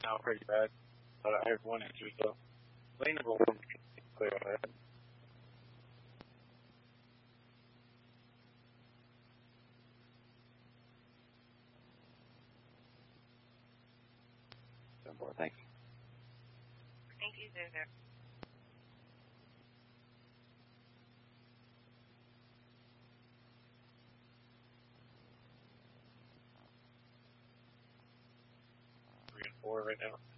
now pretty bad, but I heard one answer, so lane number 1 clear ahead. Thanks. Thank you, Susan. Three and 4 right now.